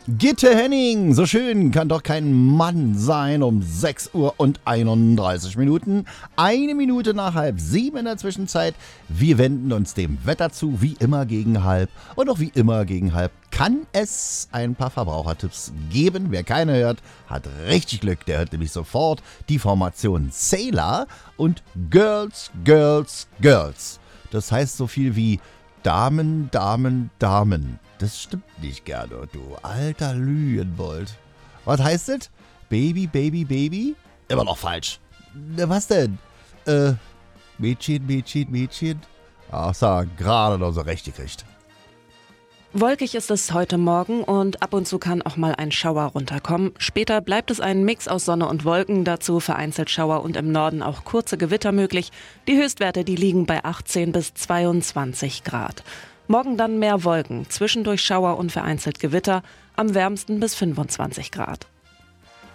Gitte Henning, so schön kann doch kein Mann sein um 6 Uhr und 31 Minuten. 1 Minute nach 6:30 in der Zwischenzeit. Wir wenden uns dem Wetter zu, wie immer gegen halb. Und auch wie immer gegen halb kann es ein paar Verbrauchertipps geben. Wer keine hört, hat richtig Glück. Der hört nämlich sofort die Formation Sailor und Girls, Girls, Girls. Das heißt so viel wie Damen, Damen, Damen. Das stimmt nicht, Gernot, du alter Lügenbold. Was heißt das? Baby, Baby, Baby? Immer noch falsch. Was denn? Mädchen, Mädchen, Mädchen? Ach, so, gerade noch so recht gekriegt. Wolkig ist es heute Morgen und ab und zu kann auch mal ein Schauer runterkommen. Später bleibt es ein Mix aus Sonne und Wolken, dazu vereinzelt Schauer und im Norden auch kurze Gewitter möglich. Die Höchstwerte, die liegen bei 18 bis 22 Grad. Morgen dann mehr Wolken, zwischendurch Schauer und vereinzelt Gewitter, am wärmsten bis 25 Grad.